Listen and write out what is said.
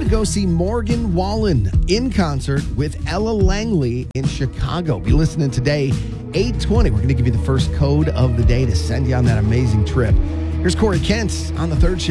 to go see Morgan Wallen in concert with Ella Langley in Chicago. Be listening today, 8:20. We're going to give you the first code of the day to send you on that amazing trip. Here's Corey Kent on the third shift.